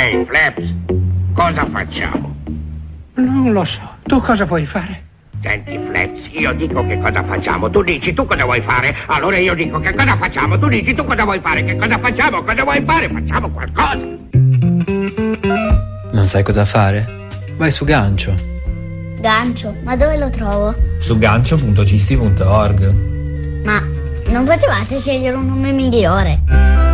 Ehi, Flaps, cosa facciamo? Non lo so. Tu cosa vuoi fare? Senti, Flaps, io dico che cosa facciamo, tu dici tu cosa vuoi fare, allora io dico che cosa facciamo, tu dici tu cosa vuoi fare, che cosa facciamo, cosa vuoi fare, facciamo qualcosa. Non sai cosa fare? Vai su Gancio. Gancio? Ma dove lo trovo? Su gancio.cisti.org. Ma non potevate scegliere un nome migliore?